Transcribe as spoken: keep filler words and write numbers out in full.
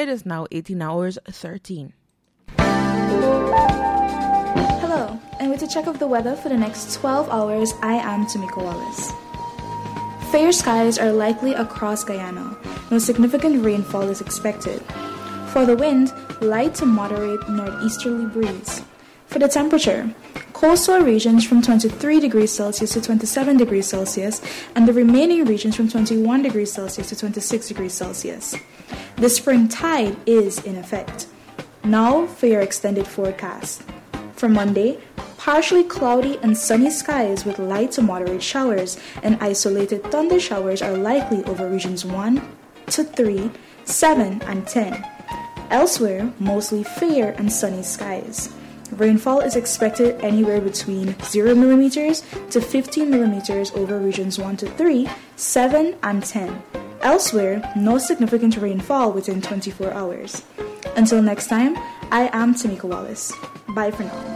It is now eighteen hours thirteen. Hello, and with a check of the weather for the next twelve hours, I am Tamika Wallace. Fair skies are likely across Guyana. No significant rainfall is expected. For the wind, light to moderate northeasterly breeze. For the temperature, coastal regions from twenty-three degrees Celsius to twenty-seven degrees Celsius, and the remaining regions from twenty-one degrees Celsius to twenty-six degrees Celsius. The spring tide is in effect. Now for your extended forecast. For Monday, partially cloudy and sunny skies with light to moderate showers and isolated thunder showers are likely over regions one to three, seven, and ten. Elsewhere, mostly fair and sunny skies. Rainfall is expected anywhere between zero millimeters to fifteen millimeters over regions one to three, seven, and ten. Elsewhere, no significant rainfall within twenty-four hours. Until next time, I am Tamika Wallace. Bye for now.